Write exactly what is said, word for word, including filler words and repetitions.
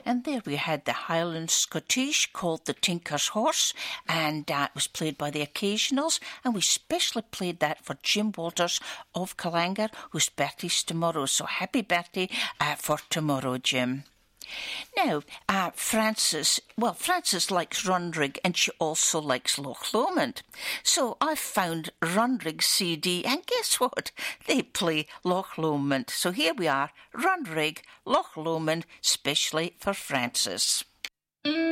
And there we had the Highland Scottish called the Tinker's Horse, and uh, it was played by the Occasionals, and we specially played that for Jim Walters of Calangar, whose birthday's tomorrow. So happy birthday uh, for tomorrow, Jim. Now, uh, Frances, well, Frances likes Runrig and she also likes Loch Lomond. So I found Runrig's C D and guess what? They play Loch Lomond. So here we are, Runrig, Loch Lomond, specially for Frances.